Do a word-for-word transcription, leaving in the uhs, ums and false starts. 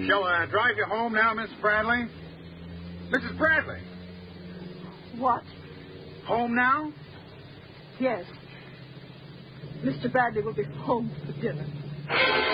Shall I drive you home now, Miss Bradley? Missus Bradley. What? Home now? Yes. Mister Bradley will be home for dinner.